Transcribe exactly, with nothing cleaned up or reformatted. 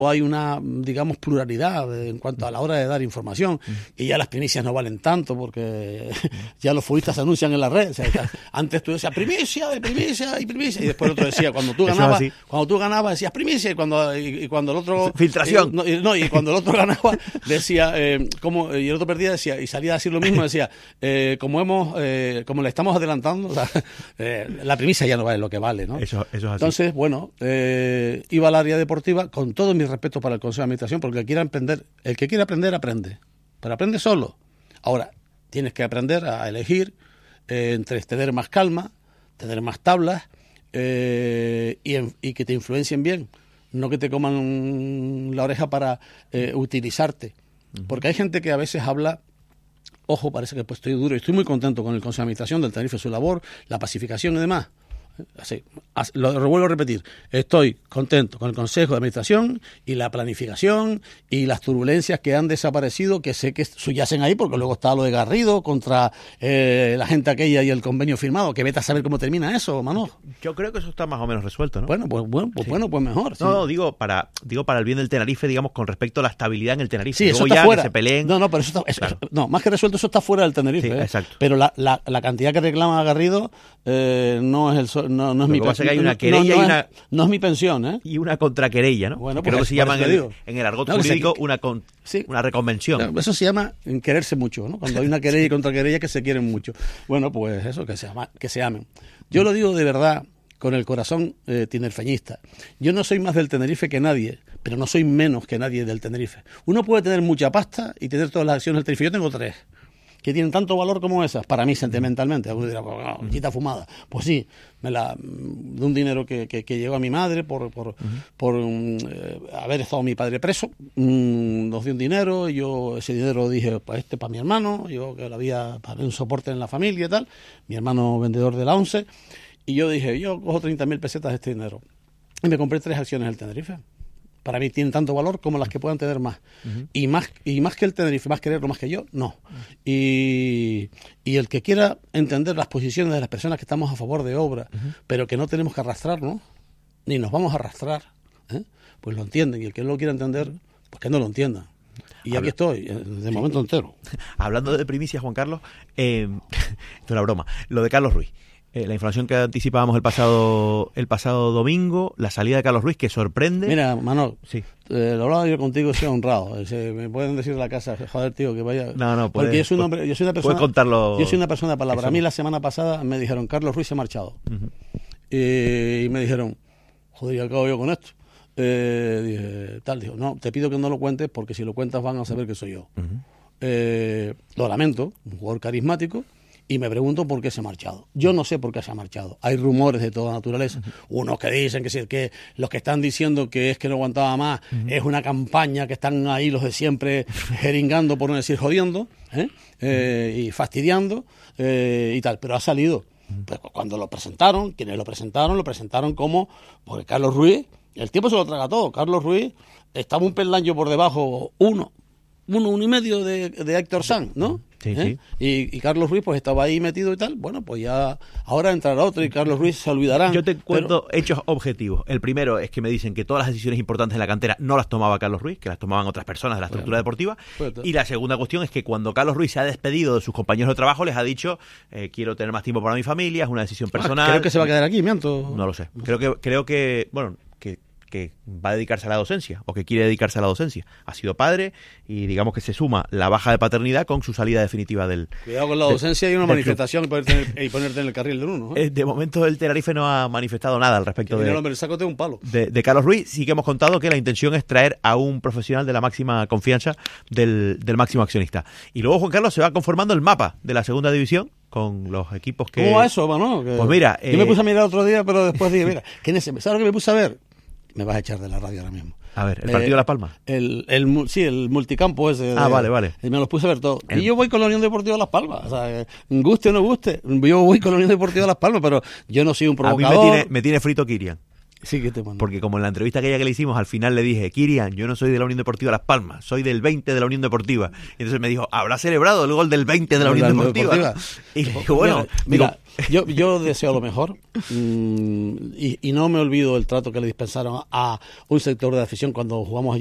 hay una, digamos, pluralidad en cuanto a la hora de dar información, uh-huh. y ya las primicias no valen tanto porque ya los futbolistas se anuncian en la red. O sea, antes tú decías primicia, de primicia y primicia, y después el otro decía, cuando tú ganabas, cuando tú ganabas decías primicia, y cuando, y, y cuando el otro... Filtración. Eh, no, y, no, y cuando el otro ganaba decía, eh, como, y el otro perdía decía, y salía a decir lo mismo, decía, eh, como hemos, eh, como le estamos adelantando, o sea, eh, la primicia ya no vale lo que vale, ¿no? Eso, eso es así. Entonces, bueno, eh, iba al área deportiva con todo mi respeto para el Consejo de Administración, porque el que quiera aprender, el que quiera aprender, aprende. Pero aprende solo. Ahora, tienes que aprender a elegir eh, entre tener más calma, tener más tablas, eh, y, en, y que te influencien bien. No que te coman la oreja para eh, utilizarte. Uh-huh. Porque hay gente que a veces habla, ojo, parece que pues estoy duro, y estoy muy contento con el Consejo de Administración del Tenerife, su labor, la pacificación y demás. Así, lo, lo vuelvo a repetir, estoy contento con el Consejo de Administración y la planificación y las turbulencias que han desaparecido, que sé que subyacen ahí, porque luego está lo de Garrido contra eh, la gente aquella y el convenio firmado, que vete a saber cómo termina eso, Manoj. Yo creo que eso está más o menos resuelto, ¿no? Bueno, pues bueno, pues, sí. bueno, pues mejor. Sí. No, no, digo para, digo para el bien del Tenerife, digamos, con respecto a la estabilidad en el Tenerife. Sí, eso luego está ya fuera. Que se peleen. No, no, pero eso está, eso, claro. no, más que resuelto, eso está fuera del Tenerife. Sí, ¿eh? Exacto. Pero la, la, la cantidad que reclama Garrido eh, no es el no, no es Lo mi que pasa es que hay una querella no, no y una es, no es mi pensión, ¿eh? Y una contraquerella, ¿no? Bueno, creo pues, que se llama en el, digo. en el argot no, jurídico se, una con, sí. una reconvención. Claro, eso se llama quererse mucho, ¿no? Cuando hay una querella y contraquerella que se quieren mucho. Bueno, pues eso, que se ama, que se amen. Yo lo digo de verdad, con el corazón eh, tinerfeñista. Yo no soy más del Tenerife que nadie, pero no soy menos que nadie del Tenerife. Uno puede tener mucha pasta y tener todas las acciones del Tenerife. Yo tengo tres, que tienen tanto valor como esas, para mí sentimentalmente. Algunos dirán, oh, quita fumada. Pues sí, me la, de un dinero que, que, que llegó a mi madre por, por, uh-huh. por um, eh, haber estado mi padre preso, um, nos dio un dinero, y yo ese dinero dije, pues este para mi hermano, yo que lo había para un soporte en la familia y tal, mi hermano vendedor de la ONCE, y yo dije, yo cojo treinta mil pesetas de este dinero, y me compré tres acciones del Tenerife. Para mí tienen tanto valor como las que puedan tener más. Uh-huh. Y más y más que el Tenerife, más quererlo más que yo, no. Uh-huh. Y, y el que quiera entender las posiciones de las personas que estamos a favor de obra, uh-huh. pero que no tenemos que arrastrarnos, ni nos vamos a arrastrar, ¿eh? Pues lo entienden. Y el que no lo quiera entender, pues que no lo entienda. Y Habla... aquí estoy, de sí. momento entero. Hablando de primicias, Juan Carlos, eh, esto es la broma, lo de Carlos Ruiz. Eh, la información que anticipábamos el pasado el pasado domingo, la salida de Carlos Ruiz, que sorprende. Mira, Manol, sí. eh, lo hablaba yo contigo, soy honrado. Se, me pueden decir en la casa, joder, tío, que vaya. No, no, puede, porque yo soy, un hombre, yo soy una persona. Puedes contarlo. Yo soy una persona de palabra. A mí la semana pasada me dijeron, Carlos Ruiz se ha marchado. Uh-huh. eh, y me dijeron, joder, ¿y acabo yo con esto? Eh, dije, tal, dijo, no, te pido que no lo cuentes porque si lo cuentas van a saber que soy yo. Uh-huh. eh, lo lamento, un jugador carismático. Y me pregunto por qué se ha marchado. Yo no sé por qué se ha marchado. Hay rumores de toda naturaleza. Uh-huh. Unos que dicen que, sí, que los que están diciendo que es que no aguantaba más, uh-huh. es una campaña que están ahí los de siempre jeringando, por no decir jodiendo, ¿eh? Eh, y fastidiando eh, y tal. Pero ha salido. Uh-huh. Pues cuando lo presentaron, quienes lo presentaron, lo presentaron como, porque Carlos Ruiz, el tiempo se lo traga todo. Carlos Ruiz estaba un peldaño por debajo, uno, uno, uno y medio de, de Héctor Sanz, ¿no? Sí, ¿Eh? sí. Y, y Carlos Ruiz pues estaba ahí metido y tal. Bueno, pues ya ahora entrará otro y Carlos Ruiz se olvidará. Yo te cuento pero... hechos objetivos. El primero es que me dicen que todas las decisiones importantes de la cantera no las tomaba Carlos Ruiz, que las tomaban otras personas de la estructura bueno, deportiva. Pues, y la segunda cuestión es que cuando Carlos Ruiz se ha despedido de sus compañeros de trabajo, les ha dicho, eh, quiero tener más tiempo para mi familia, es una decisión personal. Ah, creo que se va a quedar aquí, miento. No lo sé. Creo que, creo que bueno, que... que va a dedicarse a la docencia o que quiere dedicarse a la docencia. Ha sido padre y digamos que se suma la baja de paternidad con su salida definitiva del... Cuidado con la docencia y una manifestación y ponerte, y ponerte en el carril del uno. ¿eh? De momento el Tenerife no ha manifestado nada al respecto de, hombre, sácate un palo. De, de Carlos Ruiz. Sí que hemos contado que la intención es traer a un profesional de la máxima confianza del, del máximo accionista. Y luego Juan Carlos se va conformando el mapa de la segunda división con los equipos que... ¿Cómo va eso, mano? Que... Pues mira... Yo eh... me puse a mirar otro día, pero después dije, mira, ¿quién es ese? ¿Sabes lo que me puse a ver? Me vas a echar de la radio ahora mismo. A ver, ¿el partido eh, de Las Palmas? El, el, sí, el multicampo ese. Ah, de, vale, vale. Me los puse a ver todo. El... Y yo voy con la Unión Deportiva de Las Palmas. O sea, guste o no guste, yo voy con la Unión Deportiva de Las Palmas, pero yo no soy un provocador. A mí me tiene, me tiene frito Kirian. Sí que te mando. Porque como en la entrevista aquella que le hicimos, al final le dije, Kirian, yo no soy de la Unión Deportiva Las Palmas, soy del veinte de la Unión Deportiva. Y entonces me dijo, ¿habrá celebrado el gol del veinte de la Unión Deportiva? Deportiva? Y le digo, bueno, mira, digo, yo, yo deseo lo mejor mmm, y, y no me olvido el trato que le dispensaron a un sector de afición cuando jugamos